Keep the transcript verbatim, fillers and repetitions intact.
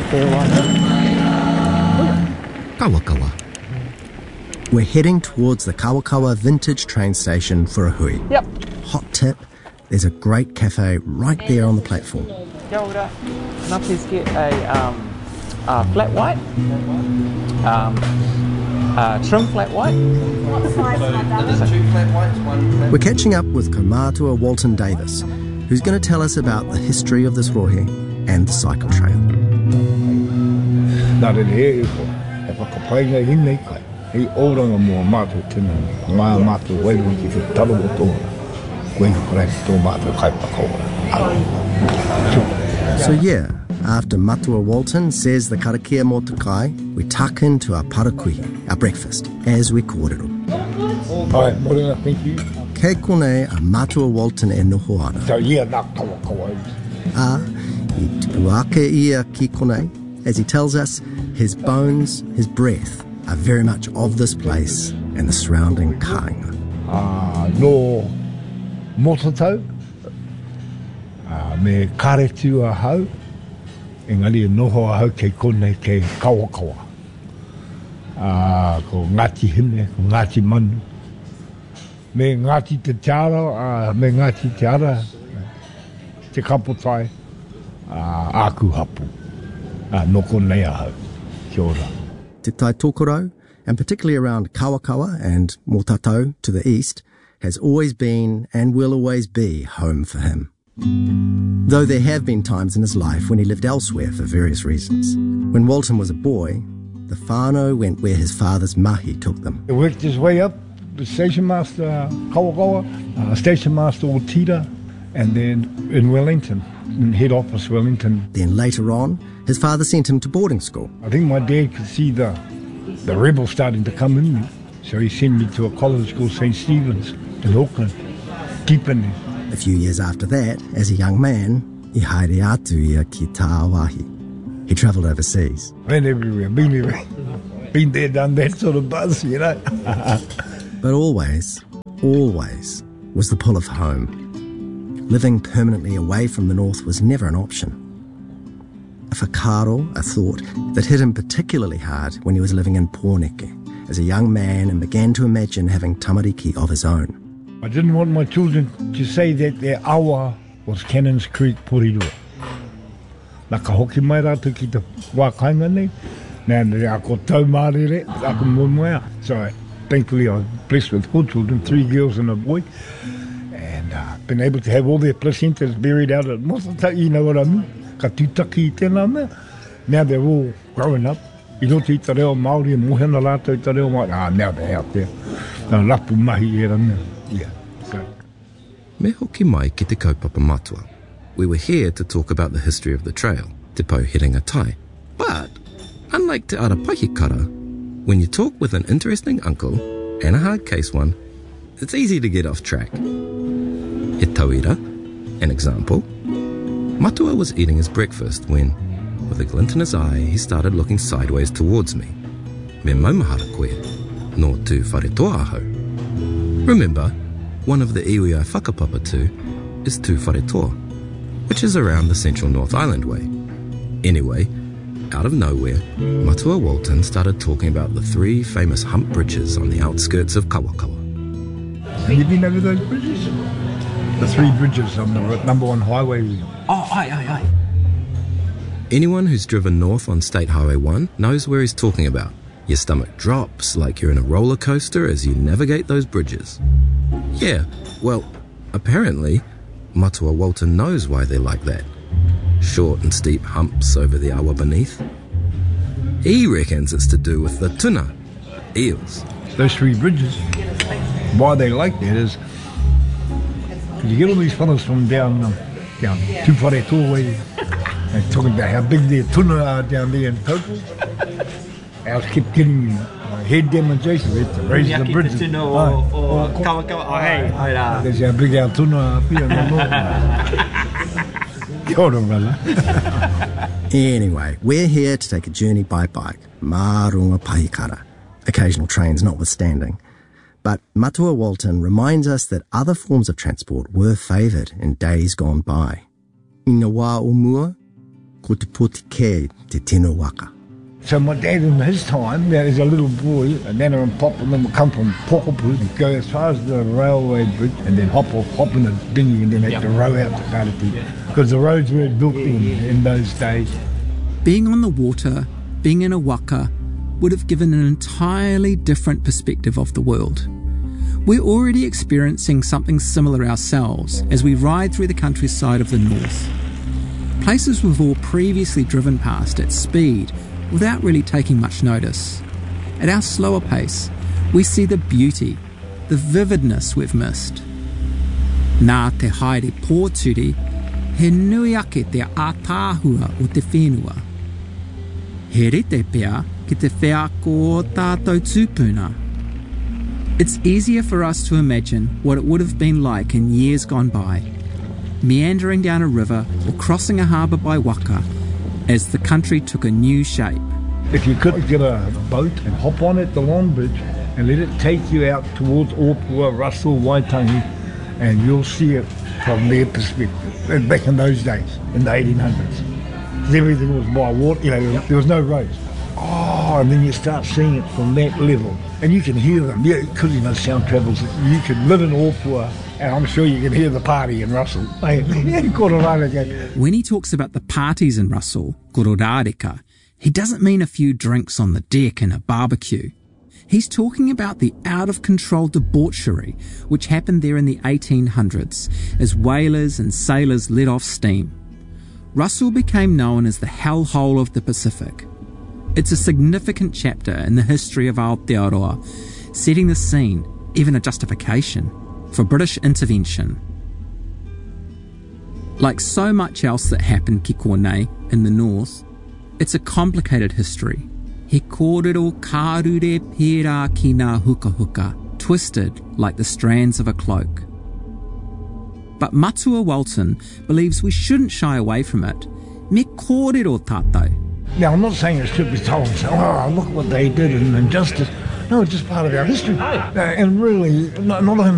Kawakawa. We're heading towards the Kawakawa Vintage Train Station for Hui. Yep. Hot tip, there's a great cafe right there on the platform. Kia ora. Can I please get a, um, a flat white? Um, uh, trim flat white? What size, madam? Two flat whites, one flat. We're catching up with Kaumatua Walton Davis, who's going to tell us about the history of this rohe and the cycle trail. Nā re re e ko, e whakapainga i nei kai. Hei oranga mua mātou tēnā, ngā mātou wairu ki te taro o tōna. Koe kore tō mātou kai pakaora. So yeah, after Matua Walton says the karakia mō te kai, we tuck into our parakuhi, our breakfast, as we kōrero. Ai, morena, thank you. Kei kone a Matua Walton e noho ana. So yeah, nā kawa kawa. A, i tipu ake ia ki konei, as he tells us, his bones, his breath, are very much of this place and the surrounding kāinga. Ah, no motatau, ah, me karetu a hau, engari e noho a hau kei konei kei kawa kawa. Ah, ko Ngāti Hime, ko Ngāti Manu. Me Ngāti Te Tiara, ah, me Ngāti Te Ara, te kapotai, ah, aku hapu. Ah, no konei a hau. Kia ora. Te Tai Tokorau, and particularly around Kawakawa and Motatau to the east, has always been and will always be home for him. Though there have been times in his life when he lived elsewhere for various reasons. When Walton was a boy, the whānau went where his father's mahi took them. He worked his way up, the station master uh, Kawakawa, uh, station master Otira, and then in Wellington, in head office Wellington. Then later on, his father sent him to boarding school. I think my dad could see the the rebels starting to come in me, so he sent me to a college called Saint Stephen's in Auckland, keeping it. A few years after that, as a young man, I haere atu ia ki Tāwahi. He travelled overseas. Been everywhere, been everywhere. Been there, done that sort of buzz, you know. But always, always was the pull of home. Living permanently away from the north was never an option. A whakaro, a thought, that hit him particularly hard when he was living in Pōneke as a young man and began to imagine having tamariki of his own. I didn't want my children to say that their awa was Cannons Creek, Porirua. Nā ka hoki mai rātou ki te wākainga nei, nā re ako tau māre re, ako momoea. So thankfully I was blessed with four children, three girls and a boy, and uh, been able to have all their placentas buried out at Motatau, you know what I mean? Ka tūtaki I tēnā mea. Now they're all growing up. I roto I te reo Māori and mohena rātou I te reo Māori. Ah, now they're out there. Nā rapu mahi e rana. Yeah, so. Me hoki mai ki te kaupapa matua. We were here to talk about the history of the trail, te Pauherenga Tai. But, unlike te Arapahi kara, when you talk with an interesting uncle, and a hard case one, it's easy to get off track. He tauira, an example. Matua was eating his breakfast when, with a glint in his eye, he started looking sideways towards me. Me maumahara koe, no tū wharetoa ahau. Remember, one of the iwi I whakapapa to is tū wharetoa, which is around the central North Island way. Anyway, out of nowhere, Matua Walton started talking about the three famous hump bridges on the outskirts of Kawakawa. Have you been over those bridges? The three bridges on the number one highway. Oh, aye, aye, aye. Anyone who's driven north on State Highway one knows where he's talking about. Your stomach drops like you're in a roller coaster as you navigate those bridges. Yeah, well, apparently, Matua Walton knows why they're like that. Short and steep humps over the awa beneath. He reckons it's to do with the tuna, eels. Those three bridges, why they like that is, because you get all these fellas from down, um, down Tūwharetoa way, and talking about how big their tuna are down there in total. I was kept getting uh, head demonstrations to raise the bridges. Tuna o, o Kawakawa, oh hei, hei rā. There's how big our tuna are up here. Kia ora, brother. Anyway, we're here to take a journey by bike, Mārunga Pahikara, occasional trains notwithstanding. But Matua Walton reminds us that other forms of transport were favoured in days gone by. I ngā wā o mua, ko te potike te tino waka. So my dad in his time, now as a little boy, and Nana and Pop and them would come from Pokapu and go as far as the railway bridge and then hop off, hop in a dinghy and then have to row out to Karatu. Because the roads weren't built in, in those days. Being on the water, being in a waka, would have given an entirely different perspective of the world. We're already experiencing something similar ourselves as we ride through the countryside of the north. Places we've all previously driven past at speed without really taking much notice. At our slower pace, we see the beauty, the vividness we've missed. Nā te haere pōturi, he nui ake te ātāhua o te whenua. He rete pea ki te wheako o tātou tūpuna. It's easier for us to imagine what it would have been like in years gone by, meandering down a river or crossing a harbour by waka as the country took a new shape. If you could get a boat and hop on at the Long Bridge and let it take you out towards Opua, Russell, Waitangi, and you'll see it from their perspective. And back in those days, in the eighteen hundreds, everything was by water, you know, there was no roads. Oh, and then you start seeing it from that level. And you can hear them, yeah, because you know sound travels. You can live in Opua, and I'm sure you can hear the party in Russell. When he talks about the parties in Russell, kororareka, he doesn't mean a few drinks on the deck and a barbecue. He's talking about the out-of-control debauchery which happened there in the eighteen hundreds as whalers and sailors let off steam. Russell became known as the hellhole of the Pacific. It's a significant chapter in the history of Aotearoa, setting the scene, even a justification, for British intervention. Like so much else that happened ki konei in the north, it's a complicated history. He kōrero kārure pērā ki ngā huka huka, twisted like the strands of a cloak. But Matua Walton believes we shouldn't shy away from it. Me kōrero tātou. Now, I'm not saying it should be told, so, oh, look what they did and injustice. No, it's just part of our history. Uh, and really, not, not only